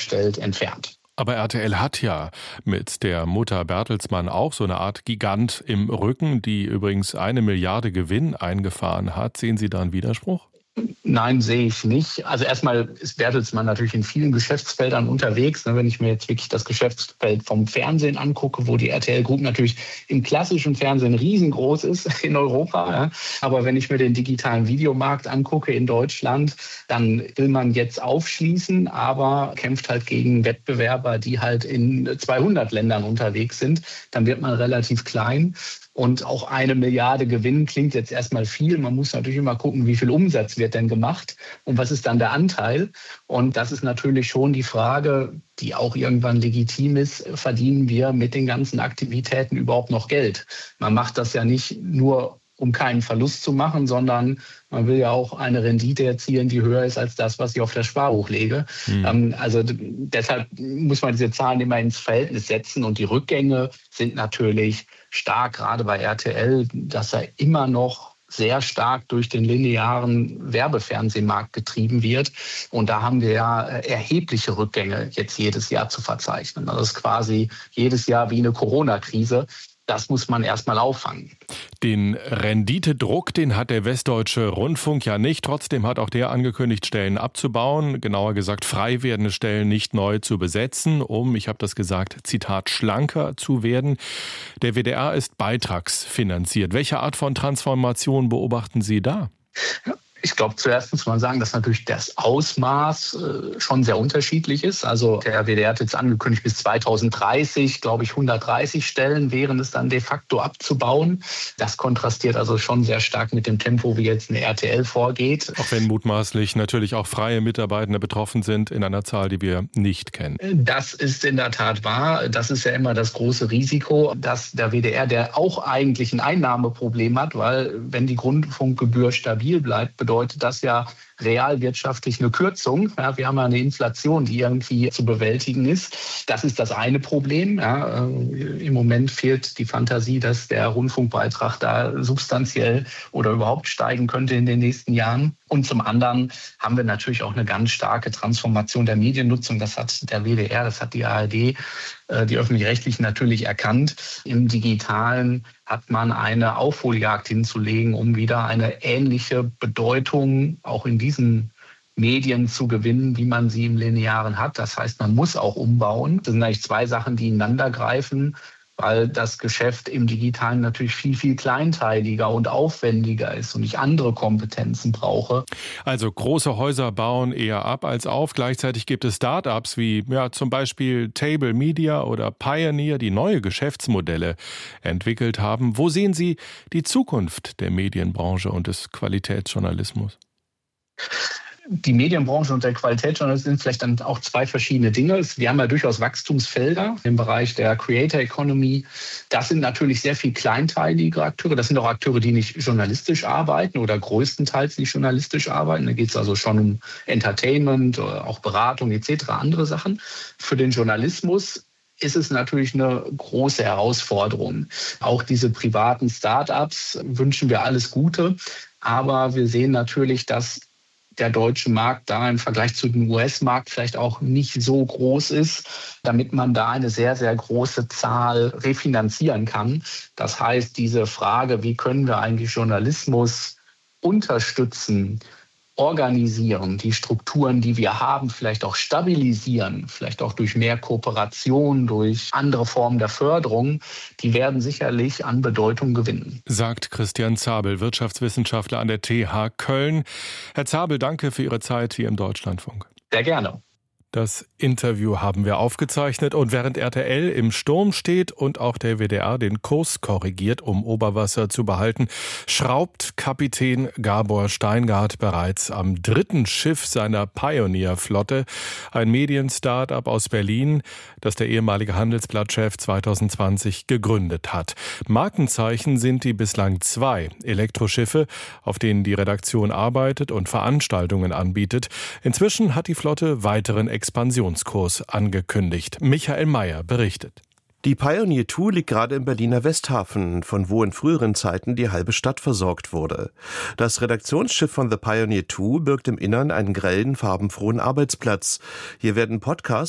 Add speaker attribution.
Speaker 1: hergestellt, entfernt.
Speaker 2: Aber RTL hat ja mit der Mutter Bertelsmann auch so eine Art Gigant im Rücken, die übrigens 1 Milliarde Gewinn eingefahren hat. Sehen Sie da einen Widerspruch?
Speaker 1: Nein, sehe ich nicht. Also erstmal ist Bertelsmann natürlich in vielen Geschäftsfeldern unterwegs. Wenn ich mir jetzt wirklich das Geschäftsfeld vom Fernsehen angucke, wo die RTL Group natürlich im klassischen Fernsehen riesengroß ist in Europa. Ja. Aber wenn ich mir den digitalen Videomarkt angucke in Deutschland, dann will man jetzt aufschließen, aber kämpft halt gegen Wettbewerber, die halt in 200 Ländern unterwegs sind. Dann wird man relativ klein. Und auch 1 Milliarde Gewinn klingt jetzt erstmal viel. Man muss natürlich immer gucken, wie viel Umsatz wird denn gemacht und was ist dann der Anteil. Und das ist natürlich schon die Frage, die auch irgendwann legitim ist, verdienen wir mit den ganzen Aktivitäten überhaupt noch Geld? Man macht das ja nicht nur, um keinen Verlust zu machen, sondern man will ja auch eine Rendite erzielen, die höher ist als das, was ich auf das Sparbuch lege. Also deshalb muss man diese Zahlen immer ins Verhältnis setzen. Und die Rückgänge sind natürlich stark, gerade bei RTL, dass er immer noch sehr stark durch den linearen Werbefernsehmarkt getrieben wird. Und da haben wir ja erhebliche Rückgänge jetzt jedes Jahr zu verzeichnen. Das ist quasi jedes Jahr wie eine Corona-Krise. Das muss man erstmal auffangen.
Speaker 2: Den Renditedruck, den hat der Westdeutsche Rundfunk ja nicht. Trotzdem hat auch der angekündigt, Stellen abzubauen. Genauer gesagt, frei werdende Stellen nicht neu zu besetzen, um, ich habe das gesagt, Zitat, schlanker zu werden. Der WDR ist beitragsfinanziert. Welche Art von Transformation beobachten Sie da?
Speaker 1: Ja. Ich glaube, zuerst muss man sagen, dass natürlich das Ausmaß schon sehr unterschiedlich ist. Also der WDR hat jetzt angekündigt, bis 2030, glaube ich, 130 Stellen wären es dann de facto abzubauen. Das kontrastiert also schon sehr stark mit dem Tempo, wie jetzt eine RTL vorgeht.
Speaker 2: Auch wenn mutmaßlich natürlich auch freie Mitarbeitende betroffen sind in einer Zahl, die wir nicht kennen.
Speaker 1: Das ist in der Tat wahr. Das ist ja immer das große Risiko, dass der WDR, der auch eigentlich ein Einnahmeproblem hat, weil wenn die Rundfunkgebühr stabil bleibt, bedeutet das ja realwirtschaftlich eine Kürzung. Ja, wir haben ja eine Inflation, die irgendwie zu bewältigen ist. Das ist das eine Problem. Ja, im Moment fehlt die Fantasie, dass der Rundfunkbeitrag da substanziell oder überhaupt steigen könnte in den nächsten Jahren. Und zum anderen haben wir natürlich auch eine ganz starke Transformation der Mediennutzung. Das hat der WDR, das hat die ARD, die Öffentlich-Rechtlichen natürlich erkannt. Im Digitalen hat man eine Aufholjagd hinzulegen, um wieder eine ähnliche Bedeutung auch in diesen Medien zu gewinnen, wie man sie im Linearen hat. Das heißt, man muss auch umbauen. Das sind eigentlich zwei Sachen, die ineinander greifen, weil das Geschäft im Digitalen natürlich viel, viel kleinteiliger und aufwendiger ist und ich andere Kompetenzen brauche.
Speaker 2: Also große Häuser bauen eher ab als auf. Gleichzeitig gibt es Start-ups wie zum Beispiel Table Media oder Pioneer, die neue Geschäftsmodelle entwickelt haben. Wo sehen Sie die Zukunft der Medienbranche und des Qualitätsjournalismus?
Speaker 1: Die Medienbranche und der Qualitätsjournalismus sind vielleicht dann auch zwei verschiedene Dinge. Wir haben ja durchaus Wachstumsfelder im Bereich der Creator Economy. Das sind natürlich sehr viel kleinteilige Akteure. Das sind auch Akteure, die nicht journalistisch arbeiten oder größtenteils nicht journalistisch arbeiten. Da geht es also schon um Entertainment, auch Beratung etc., andere Sachen. Für den Journalismus ist es natürlich eine große Herausforderung. Auch diese privaten Start-ups wünschen wir alles Gute. Aber wir sehen natürlich, dass der deutsche Markt da im Vergleich zu dem US-Markt vielleicht auch nicht so groß ist, damit man da eine sehr, sehr große Zahl refinanzieren kann. Das heißt, diese Frage, wie können wir eigentlich Journalismus unterstützen, organisieren, die Strukturen, die wir haben, vielleicht auch stabilisieren, vielleicht auch durch mehr Kooperation, durch andere Formen der Förderung, die werden sicherlich an Bedeutung gewinnen.
Speaker 2: Sagt Christian Zabel, Wirtschaftswissenschaftler an der TH Köln. Herr Zabel, danke für Ihre Zeit hier im Deutschlandfunk.
Speaker 1: Sehr gerne.
Speaker 2: Das Interview haben wir aufgezeichnet und während RTL im Sturm steht und auch der WDR den Kurs korrigiert, um Oberwasser zu behalten, schraubt Kapitän Gabor Steingart bereits am 3. Schiff seiner Pioneer-Flotte, ein Medien-Startup aus Berlin, das der ehemalige Handelsblatt-Chef 2020 gegründet hat. Markenzeichen sind die bislang 2 Elektroschiffe, auf denen die Redaktion arbeitet und Veranstaltungen anbietet. Inzwischen hat die Flotte weiteren Expansionskurs angekündigt. Michael Mayer berichtet.
Speaker 3: Die Pioneer 2 liegt gerade im Berliner Westhafen, von wo in früheren Zeiten die halbe Stadt versorgt wurde. Das Redaktionsschiff von The Pioneer 2 birgt im Innern einen grellen, farbenfrohen Arbeitsplatz. Hier werden Podcasts